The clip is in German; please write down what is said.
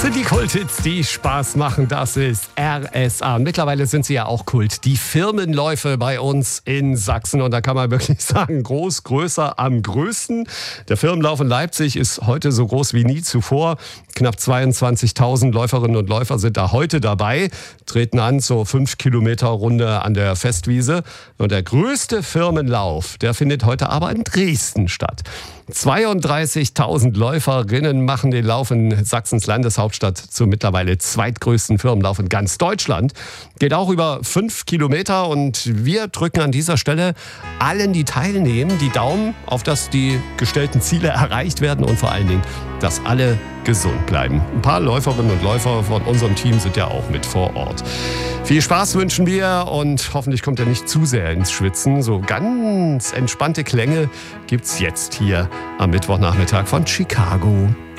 Das sind die Kulthits, die Spaß machen. Das ist RSA. Und mittlerweile sind sie ja auch Kult. Die Firmenläufe bei uns in Sachsen. Und da kann man wirklich sagen, groß, größer, am größten. Der Firmenlauf in Leipzig ist heute so groß wie nie zuvor. Knapp 22.000 Läuferinnen und Läufer sind da heute dabei, treten an zur 5-Kilometer-Runde an der Festwiese. Und der größte Firmenlauf, der findet heute aber in Dresden statt. 32.000 Läuferinnen machen den Lauf in Sachsens Landeshauptstadt zum mittlerweile zweitgrößten Firmenlauf in ganz Deutschland. Geht auch über 5 Kilometer und wir drücken an dieser Stelle allen, die teilnehmen, die Daumen, auf dass die gestellten Ziele erreicht werden und vor allen Dingen, dass alle gesund bleiben. Ein paar Läuferinnen und Läufer von unserem Team sind ja auch mit vor Ort. Viel Spaß wünschen wir und hoffentlich kommt er nicht zu sehr ins Schwitzen. So ganz entspannte Klänge gibt's jetzt hier am Mittwochnachmittag von Chicago.